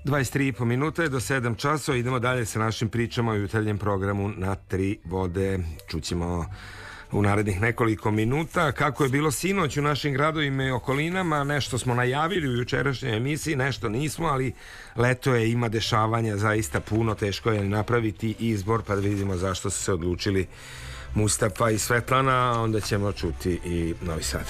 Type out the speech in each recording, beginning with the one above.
23,5 minuta je do 7 časova. Idemo dalje sa našim pričama o jutarnjem programu Na tri vode. Čućemo u narednih nekoliko minuta kako je bilo sinoć u našim gradovima i okolinama. Nešto smo najavili u jučerašnjoj emisiji, nešto nismo, ali leto je, ima dešavanja zaista puno, teško je napraviti izbor, pa da vidimo zašto su se odlučili Mustafa i Svetlana, a onda ćemo čuti i Novi Sad.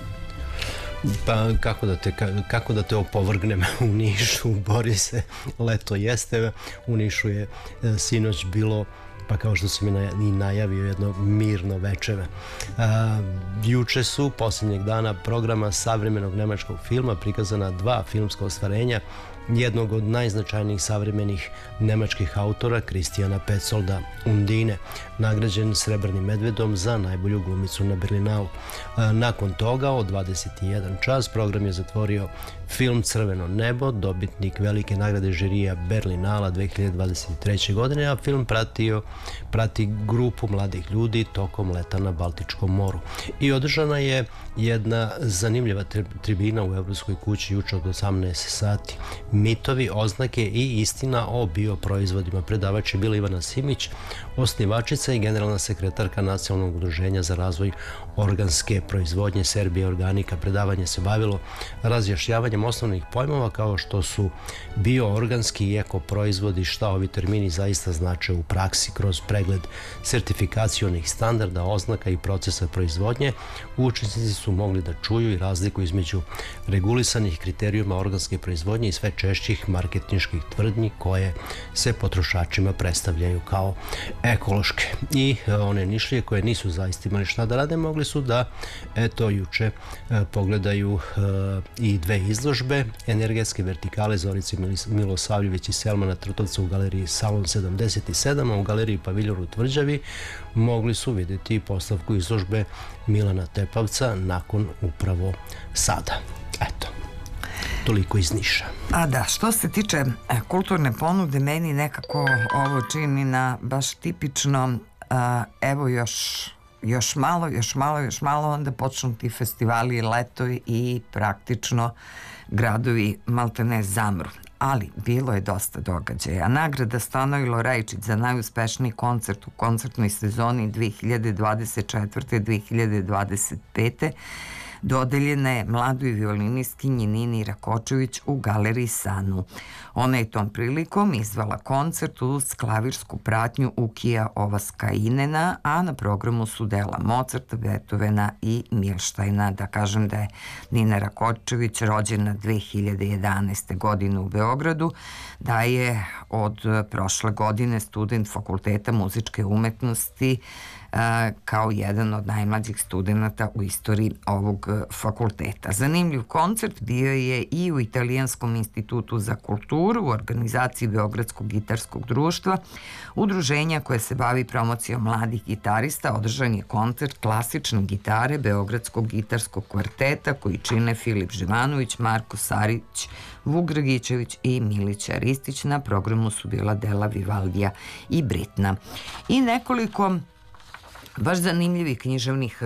Pa kako da te opovrgnem, u Nišu bori se, leto jeste, u Nišu je sinoć bilo, pa kao što sam i najavio, jedno mirno večer. Juče su posljednjeg dana programa savremenog nemačkog filma prikazana dva filmska ostvarenja jednog od najznačajnijih savremenih nemačkih autora, Kristijana Petsolda, Undine, nagrađen Srebrnim medvedom za najbolju glumicu na Berlinalu. Nakon toga, od 21 čas, program je zatvorio film Crveno nebo, dobitnik velike nagrade žirija Berlinala 2023. godine, a film prati grupu mladih ljudi tokom leta na Baltičkom moru. I održana je jedna zanimljiva tribina u Evropskoj kući juče od 18 sati. Mitovi, oznake i istina o bioproizvodima. Predavač je bila Ivana Simić, osnivačica i generalna sekretarka Nacionalnog udruženja za razvoj organske proizvodnje Serbija Organika. Predavanje se bavilo razjašnjavanjem osnovnih pojmova kao što su bioorganski i ekoproizvodi, šta ovi termini zaista znače u praksi kroz pregled sertifikacionih standarda, oznaka i procesa proizvodnje. Učesnici su mogli da čuju i razliku između regulisanih kriterijuma organske proizvodnje i sve češćih marketinških tvrdnji koje se potrošačima predstavljaju kao ekološke. I one Nišlije koje nisu zaista imali šta da rade, mogli su da juče pogledaju i dve izložbe, energetske vertikale Zorice Milosavljević i Selmana Trtovca u galeriji Salon 77, a u galeriji Paviljon u Tvrđavi mogli su vidjeti postavku izložbe Milana Tepavca Nakon upravo sada. Eto, toliko iz Niša. A da, što se tiče kulturne ponude, meni nekako ovo čini na baš tipično, evo još malo, onda počnu ti festivali, leto i praktično gradovi maltene zamru. Ali bilo je dosta događaja. Nagrada Stanoilo Rajčić za najuspešniji koncert u koncertnoj sezoni 2024-2025 dodeljena je mladoj violinistkinji Nini Rakočević u galeriji Sanu. Ona je tom prilikom izvala koncert uz klavirsku pratnju Ukija Ovaskainena, a na programu su dela Mozarta, Beethovena i Milštajna. Da kažem da je Nina Rakočević rođena 2011. godine u Beogradu, da je od prošle godine student Fakulteta muzičke umetnosti kao jedan od najmlađih studenta u istoriji ovog fakulteta. Zanimljiv koncert bio je i u Italijanskom institutu za kulturu u organizaciji Beogradskog gitarskog društva, udruženja koje se bavi promocijom mladih gitarista. Održan je koncert klasične gitare Beogradskog gitarskog kvarteta koji čine Filip Živanović, Marko Sarić, Vuk Dragičević i Milića Ristić. Na programu su bila dela Vivaldija i Britna. I nekoliko baš zanimljivih književnih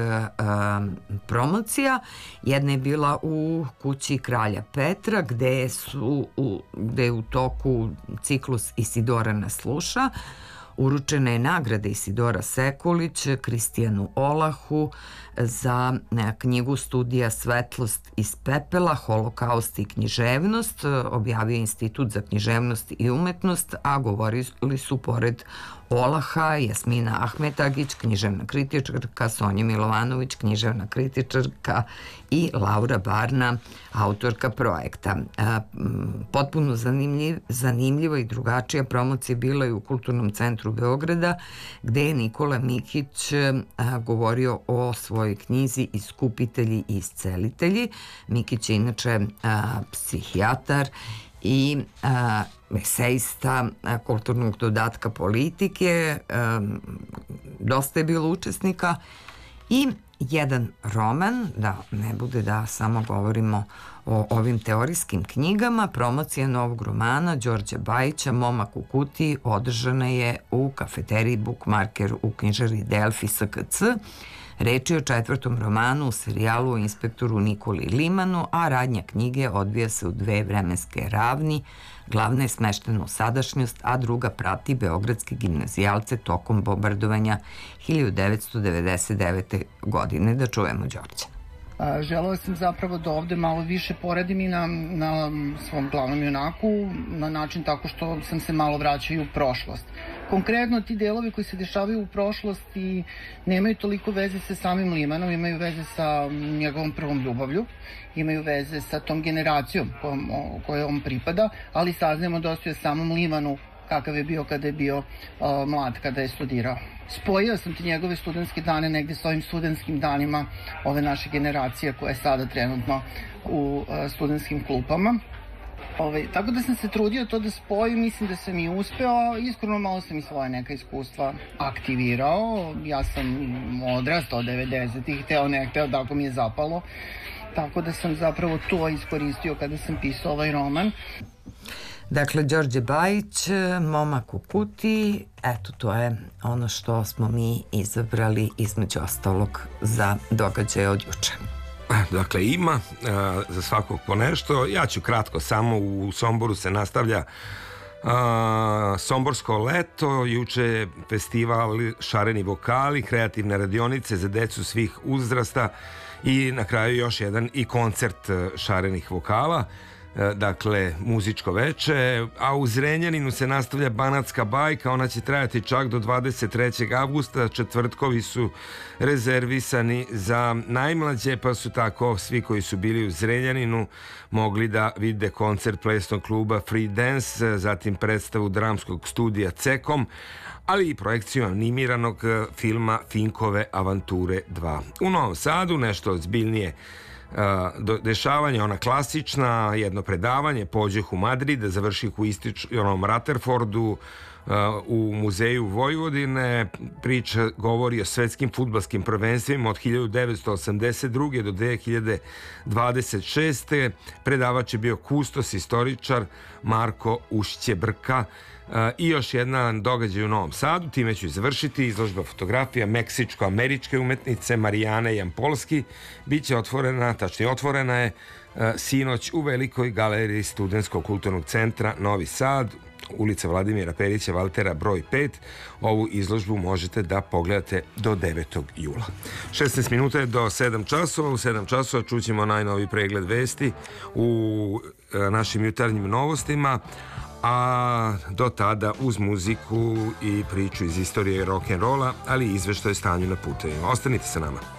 promocija. Jedna je bila u kući Kralja Petra, gde je u toku ciklus Isidora nas sluša. Uručena je nagrada Isidora Sekulić Kristijanu Olahu za knjigu studija Svetlost iz pepela, holokaust i književnost. Objavio je Institut za književnost i umetnost, a govorili su pored Olaha Jasmina Ahmetagić, književna kritičarka, Sonja Milovanović, književna kritičarka i Laura Barna, autorka projekta. Potpuno zanimljiva i drugačija promocija bila je u Kulturnom centru Beograda, gde je Nikola Mikić govorio o svojoj knjizi Iskupitelji i iscelitelji. Mikić je inače psihijatar i esejista kulturnog dodatka politike. Dosta je bilo učesnika i jedan roman, da ne bude da samo govorimo o ovim teorijskim knjigama. Promocija novog romana Đorđa Bajića Momak u kutiji održana je u kafeteriji Bookmarker u knjižari Delfi SKC. Reč je o 4. romanu u serijalu o inspektoru Nikoli Limanu, a radnja knjige odvija se u 2 vremenske ravni. Glavna je smeštena u sadašnjost, a druga prati beogradske gimnazijalce tokom bombardovanja 1999. godine. Da čujemo Đorđa. Želeo sam zapravo da ovde malo više poradim i na svom glavnom junaku, na način tako što sam se malo vraćao i u prošlost. Konkretno, ti delovi koji se dešavaju u prošlosti nemaju toliko veze sa samim Limanom, imaju veze sa njegovom prvom ljubavlju, imaju veze sa tom generacijom kojoj on pripada, ali saznajemo dosta o samom Limanu, kakav je bio kada je bio mlad, kada je studirao. Spojio sam ti njegove studentske dane negde s ovim studentskim danima ove naše generacije koja je sada trenutno u studentskim klupama. Tako da sam se trudio to da spojim, mislim da sam i uspeo, iskreno malo sam i svoje neka iskustva aktivirao. Ja sam odrastao 90-ih, hteo ne hteo, tako mi je zapalo. Tako da sam zapravo to iskoristio kada sam pisao ovaj roman. Dakle, Đorđe Bajić, Momak u kutiji, eto to je ono što smo mi izabrali između ostalog za događaje od juče. Dakle, ima za svakog po nešto. Ja ću kratko samo, u Somboru se nastavlja Somborsko leto, juče festival Šareni vokali, kreativne radionice za decu svih uzrasta i na kraju još jedan i koncert šarenih vokala. Dakle, muzičko veče, a u Zrenjaninu se nastavlja Banatska bajka, ona će trajati čak do 23. avgusta, četvrtkovi su rezervisani za najmlađe, pa su tako svi koji su bili u Zrenjaninu mogli da vide koncert plesnog kluba Free Dance, zatim predstavu dramskog studija Cekom, ali i projekciju animiranog filma Finkove avanture 2. U Novom Sadu nešto ozbiljnije dešavanja, ona klasična, jedno predavanje, pođeh u Madrid, završih u ističnom Rutherfordu, u muzeju Vojvodine. Priča govori o svetskim fudbalskim prvenstvima od 1982. do 2026. Predavač je bio kustos, istoričar Marko Ušćebrka. I još jedan događaj u Novom Sadu, time ću završiti. Izložba fotografija meksičko-američke umetnice Marijane Jampolski biće otvorena, tačnije otvorena je sinoć u Velikoj galeriji Studentskog kulturnog centra Novi Sad, ulica Vladimira Perića Valtera broj 5. Ovu izložbu možete da pogledate do 9. jula. 16 minuta je do 7 časova. U 7 časova čućemo najnoviji pregled vesti u našim jutarnjim novostima, a do tada uz muziku i priču iz istorije rock'n'rolla, ali i izveštaj o stanju na putevima. Ostanite sa nama.